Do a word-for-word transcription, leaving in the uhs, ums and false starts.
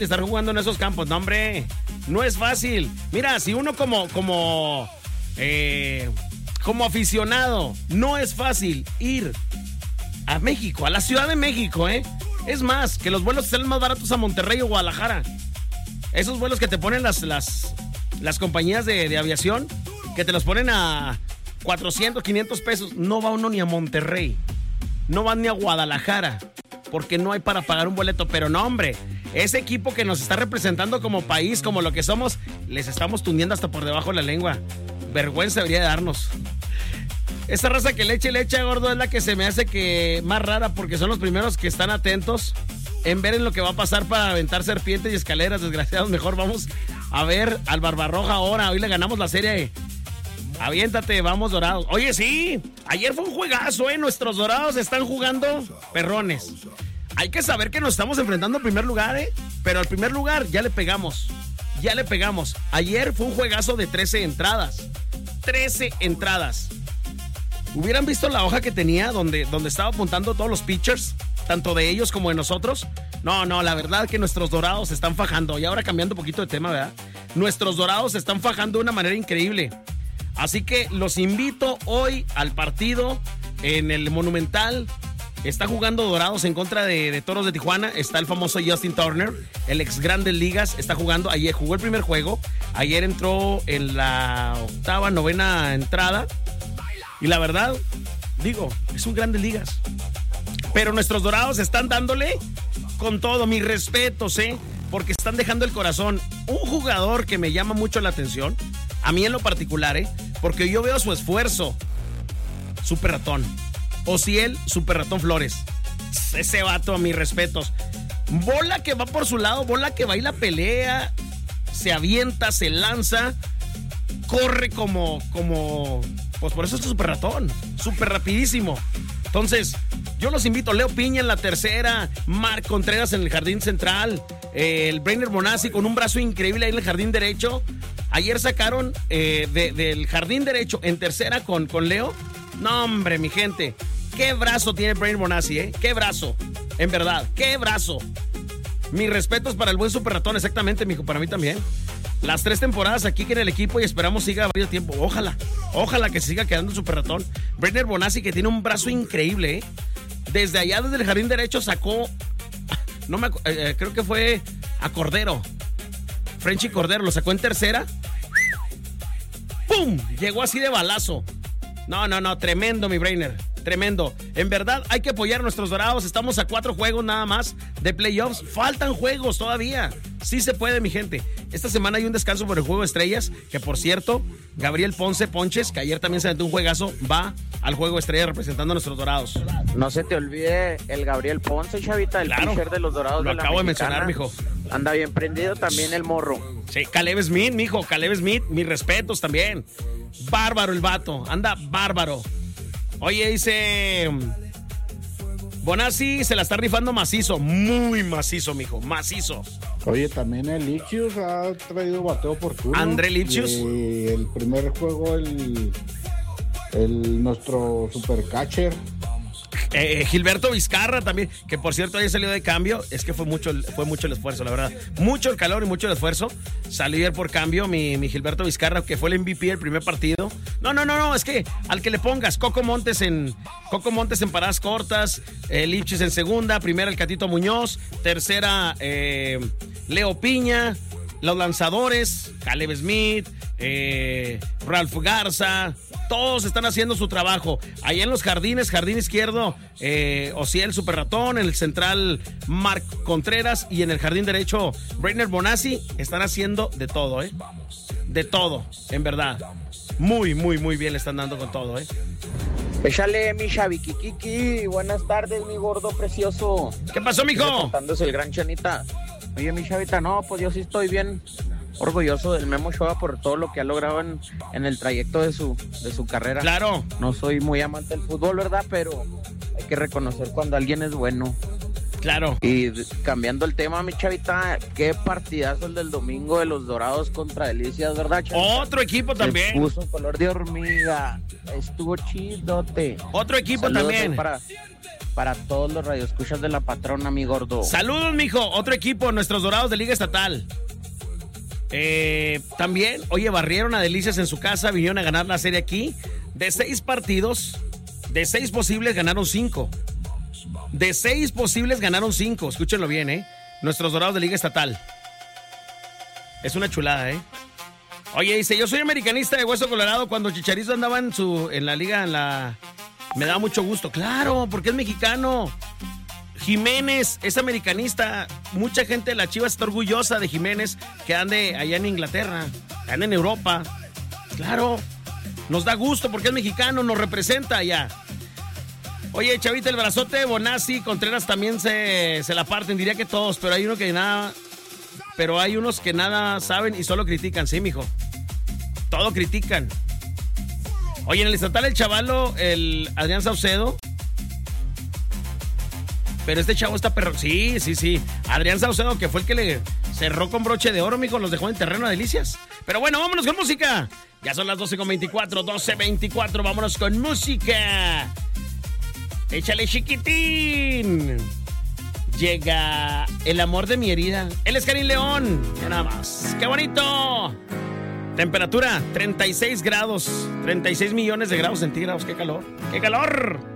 estar jugando en esos campos. No, hombre, no es fácil. Mira, si uno como, como, eh, como aficionado, no es fácil ir a México, a la Ciudad de México, ¿eh? Es más, que los vuelos salen más baratos a Monterrey o Guadalajara. Esos vuelos que te ponen las, las, las compañías de, de aviación, que te los ponen a cuatrocientos, quinientos pesos, no va uno ni a Monterrey, no van ni a Guadalajara, porque no hay para pagar un boleto. Pero no, hombre, ese equipo que nos está representando como país, como lo que somos, les estamos tundiendo hasta por debajo de la lengua. Vergüenza debería de darnos. Esa raza que le eche leche, gordo, es la que se me hace que más rara, porque son los primeros que están atentos en ver en lo que va a pasar para aventar serpientes y escaleras, desgraciados. Mejor vamos a ver al Barbarroja ahora. Hoy le ganamos la serie. Aviéntate, vamos Dorados. Oye, sí, ayer fue un juegazo, ¿eh? Nuestros Dorados están jugando perrones. Hay que saber que nos estamos enfrentando al primer lugar, ¿eh? Pero al primer lugar ya le pegamos. Ya le pegamos. Ayer fue un juegazo de trece entradas. trece entradas. ¿Hubieran visto la hoja que tenía donde, donde estaba apuntando todos los pitchers? Tanto de ellos como de nosotros. No, no, la verdad que nuestros Dorados se están fajando. Y ahora cambiando un poquito de tema, ¿verdad? Nuestros Dorados se están fajando de una manera increíble. Así que los invito hoy al partido en el Monumental. Está jugando Dorados en contra de, de Toros de Tijuana. Está el famoso Justin Turner, el ex Grandes Ligas. Está jugando. Ayer jugó el primer juego. Ayer entró en la octava, novena entrada. Y la verdad, digo, es un Grandes Ligas. Pero nuestros Dorados están dándole con todo. Mis respetos, ¿eh? Porque están dejando el corazón. Un jugador que me llama mucho la atención, a mí en lo particular, ¿eh? Porque yo veo su esfuerzo. Super Ratón. Ociel, Super Ratón Flores. Ese vato, a mis respetos. Bola que va por su lado, bola que va y la pelea. Se avienta, se lanza. Corre como, como... Pues por eso es Super Ratón. Súper rapidísimo. Entonces, yo los invito. Leo Piña en la tercera. Marc Contreras en el jardín central. Eh, el Brainer Bonazzi con un brazo increíble ahí en el jardín derecho. Ayer sacaron eh, de, del jardín derecho en tercera con, con Leo. No, hombre, mi gente. Qué brazo tiene Brainer Bonazzi, ¿eh? Qué brazo. En verdad, qué brazo. Mis respetos para el buen Super Ratón. Exactamente, mijo, para mí también. Las tres temporadas aquí que en el equipo y esperamos siga varios tiempo. Ojalá, ojalá que siga quedando Super Ratón. Brainer Bonazzi, que tiene un brazo increíble, ¿eh? Desde allá, desde el jardín derecho, sacó... No me eh, creo que fue a Cordero. Frenchy Cordero, lo sacó en tercera. ¡Pum! Llegó así de balazo. No, no, no, tremendo, mi Brainer. Tremendo. En verdad, hay que apoyar a nuestros Dorados. Estamos a cuatro juegos nada más de playoffs. Faltan juegos todavía. Sí se puede, mi gente. Esta semana hay un descanso por el Juego de Estrellas, que por cierto, Gabriel Ponce Ponches, que ayer también se aventó un juegazo, va al Juego de Estrellas representando a nuestros Dorados. No se te olvide el Gabriel Ponce, chavita, el claro, pitcher de los Dorados. Lo de la acabo Mexicana. de mencionar, mijo. Anda bien prendido también el morro. Sí, Caleb Smith, mijo, Caleb Smith, mis respetos también. Bárbaro el vato, anda bárbaro. Oye, dice... Bonazzi se la está rifando macizo, muy macizo, mijo, macizo. Oye, también el Lipsius ha traído bateo oportuno. André Lipsius. Y el primer juego, el, el nuestro super catcher. Eh, Gilberto Vizcarra también, que por cierto ayer salió de cambio. Es que fue mucho, fue mucho el esfuerzo, la verdad. Mucho el calor y mucho el esfuerzo. Salió ayer por cambio mi, mi Gilberto Vizcarra, que fue el M V P del primer partido. No, no, no, no, es que al que le pongas Coco Montes en Coco Montes en paradas cortas, eh, Lipchis en segunda, primera el Catito Muñoz, tercera eh, Leo Piña, los lanzadores, Caleb Smith, eh, Ralph Garza, todos están haciendo su trabajo. Ahí en los jardines, jardín izquierdo, eh, Ociel Super Ratón, en el central Marc Contreras y en el jardín derecho Brainer Bonazzi, están haciendo de todo, ¿eh? De todo, en verdad. Muy, muy, muy bien le están dando con todo, ¿eh? Échale, mi Xavikikiki. Buenas tardes, mi gordo precioso. ¿Qué pasó, mijo? Contándose el gran Chanita. Oye, mi chavita, no, pues yo sí estoy bien orgulloso del Memo Ochoa por todo lo que ha logrado en, en el trayecto de su, de su carrera. Claro. No soy muy amante del fútbol, ¿verdad? Pero hay que reconocer cuando alguien es bueno. Claro. Y cambiando el tema, mi chavita, qué partidazo el del domingo de los Dorados contra Delicias, ¿verdad, chavita? Otro equipo también. Se puso color de hormiga. Estuvo chidote. Otro equipo Saludos también. Para, para todos los radioescuchas de la patrona, mi gordo. Saludos, mijo. Otro equipo, nuestros Dorados de Liga Estatal. Eh, también, oye, barrieron a Delicias en su casa, vinieron a ganar la serie aquí. De seis partidos, de seis posibles ganaron cinco. De seis posibles ganaron cinco. Escúchenlo bien, ¿eh? Nuestros Dorados de Liga Estatal. Es una chulada, ¿eh? Oye, dice, yo soy americanista de Hueso Colorado. Cuando Chicharito andaba en, su, en la liga, en la... me daba mucho gusto. Claro, porque es mexicano. Jiménez es americanista. Mucha gente de la Chivas está orgullosa de Jiménez que ande allá en Inglaterra, que ande en Europa. Claro, nos da gusto porque es mexicano, nos representa allá. Oye, Chavita, el brazote, Bonazzi, Contreras también se, se la parten, diría que todos, pero hay uno que nada, pero hay unos que nada saben y solo critican, sí, mijo. Todo critican. Oye, en el estatal el chavalo, el Adrián Saucedo. Pero este chavo está perro. Sí, sí, sí. Adrián Saucedo, que fue el que le cerró con broche de oro, mijo, los dejó en terreno a Delicias. Pero bueno, vámonos con música. Ya son las doce con veinticuatro, doce veinticuatro, vámonos con música. Échale, chiquitín. Llega el amor de mi herida. Él es Karim León. Ya nada más. ¡Qué bonito! Temperatura, treinta y seis grados. treinta y seis millones de grados centígrados. ¡Qué calor! ¡Qué calor!